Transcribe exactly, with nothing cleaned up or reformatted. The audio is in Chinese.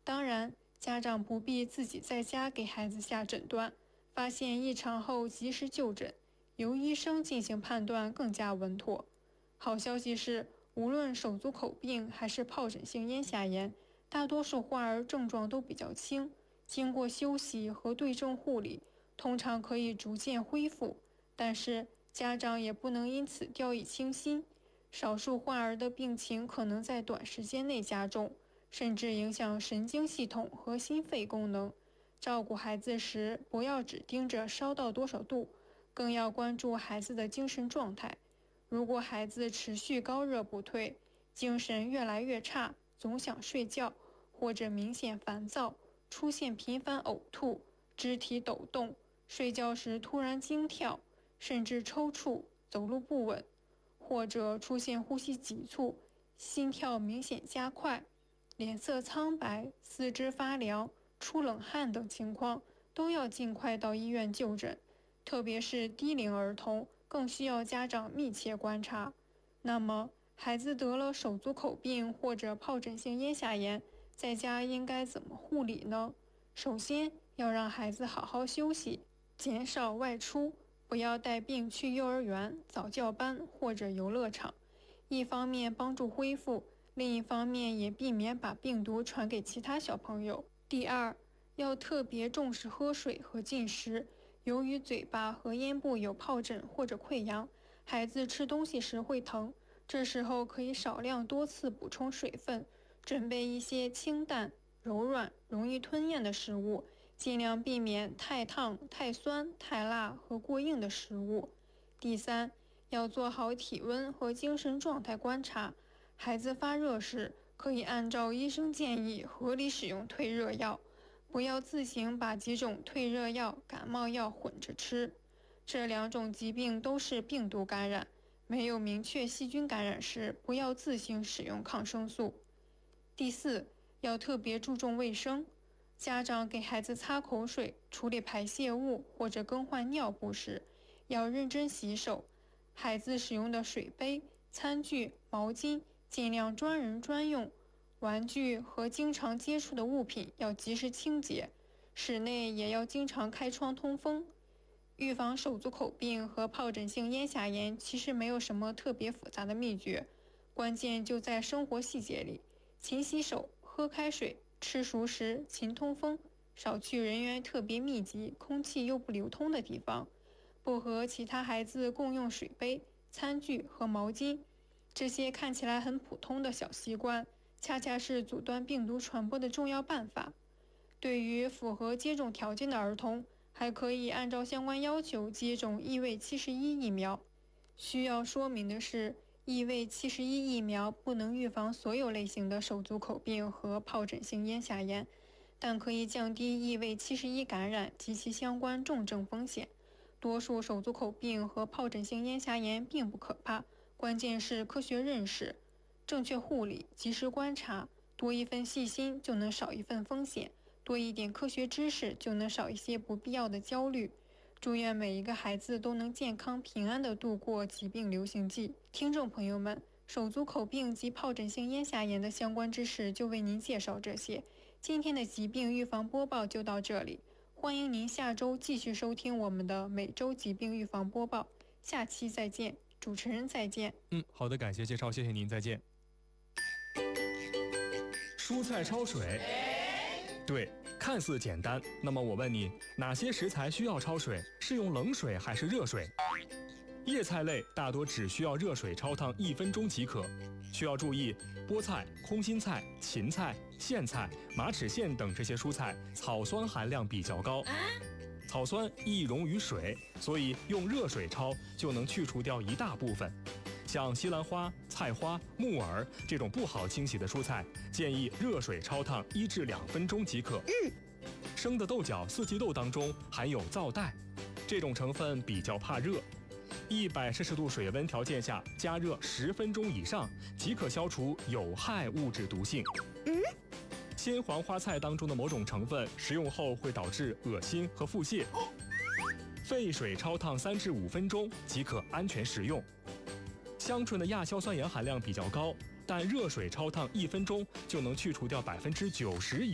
当然，家长不必自己在家给孩子下诊断，发现异常后及时就诊，由医生进行判断更加稳妥。好消息是，无论手足口病还是疱疹性咽下炎，大多数患儿症状都比较轻，经过休息和对症护理，通常可以逐渐恢复。但是家长也不能因此掉以轻心，少数患儿的病情可能在短时间内加重，甚至影响神经系统和心肺功能。照顾孩子时，不要只盯着烧到多少度，更要关注孩子的精神状态。如果孩子持续高热不退，精神越来越差，总想睡觉，或者明显烦躁，出现频繁呕吐、肢体抖动，睡觉时突然惊跳，甚至抽搐、走路不稳，或者出现呼吸急促、心跳明显加快、脸色苍白、四肢发凉、出冷汗等情况，都要尽快到医院就诊。特别是低龄儿童，更需要家长密切观察。那么，孩子得了手足口病或者疱疹性咽下炎，在家应该怎么护理呢？首先，要让孩子好好休息，减少外出，不要带病去幼儿园、早教班或者游乐场。一方面帮助恢复，另一方面也避免把病毒传给其他小朋友。第二，要特别重视喝水和进食。由于嘴巴和咽部有疱疹或者溃疡，孩子吃东西时会疼，这时候可以少量多次补充水分，准备一些清淡、柔软、容易吞咽的食物，尽量避免太烫、太酸、太辣和过硬的食物。第三，要做好体温和精神状态观察，孩子发热时，可以按照医生建议合理使用退热药，不要自行把几种退热药、感冒药混着吃。这两种疾病都是病毒感染，没有明确细菌感染时，不要自行使用抗生素。第四，要特别注重卫生。家长给孩子擦口水、处理排泄物或者更换尿布时，要认真洗手。孩子使用的水杯、餐具、毛巾尽量专人专用，玩具和经常接触的物品要及时清洁，室内也要经常开窗通风。预防手足口病和疱疹性咽下炎其实没有什么特别复杂的秘诀，关键就在生活细节里，勤洗手、喝开水、吃熟食、勤通风，少去人员特别密集、空气又不流通的地方，不和其他孩子共用水杯、餐具和毛巾。这些看起来很普通的小习惯，恰恰是阻断病毒传播的重要办法。对于符合接种条件的儿童，还可以按照相关要求接种异位七十一疫苗。需要说明的是，异位七十一疫苗不能预防所有类型的手足口病和疱疹性咽下炎，但可以降低异位七十一感染及其相关重症风险。多数手足口病和疱疹性咽下炎并不可怕，关键是科学认识、正确护理、及时观察，多一份细心就能少一份风险，多一点科学知识就能少一些不必要的焦虑。祝愿每一个孩子都能健康平安地度过疾病流行季。听众朋友们，手足口病及疱疹性咽下炎的相关知识就为您介绍这些。今天的疾病预防播报就到这里，欢迎您下周继续收听我们的每周疾病预防播报，下期再见。主持人再见。 嗯，好的，感谢介绍，谢谢您，再见。蔬菜焯水，对，看似简单，那么我问你，哪些食材需要焯水？是用冷水还是热水？叶菜类大多只需要热水焯烫一分钟即可。需要注意，菠菜、空心菜、芹菜、苋菜、马齿苋等这些蔬菜草酸含量比较高，草酸易溶于水，所以用热水焯就能去除掉一大部分。像西兰花、菜花、木耳这种不好清洗的蔬菜，建议热水焯烫一至两分钟即可。嗯，生的豆角、四季豆当中含有皂带，这种成分比较怕热。一百摄氏度水温条件下加热十分钟以上，即可消除有害物质毒性。嗯，鲜黄花菜当中的某种成分食用后会导致恶心和腹泻，沸水焯烫三至五分钟即可安全食用。香椿的亚硝酸盐含量比较高，但热水焯烫一分钟就能去除掉百分之九十以